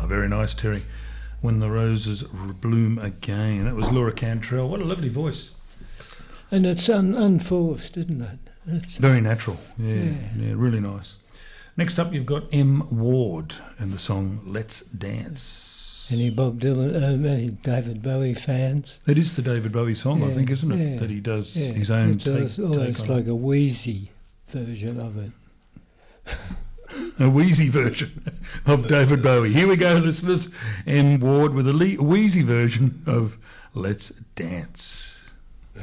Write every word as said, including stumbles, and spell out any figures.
very nice, Terry. When the Roses Bloom Again. It was Laura Cantrell. What a lovely voice. And it's un- unforced, isn't it? It's very natural. Yeah, yeah, yeah. yeah, really nice. Next up, you've got M. Ward and the song Let's Dance. Any Bob Dylan, uh, any David Bowie fans? It is the David Bowie song, yeah, I think, isn't it? Yeah, that he does yeah. his own it's take, almost, almost take on like it. a Wheezy version of it. A wheezy version of David Bowie. Here we go, listeners. M. Ward with a le- wheezy version of Let's Dance.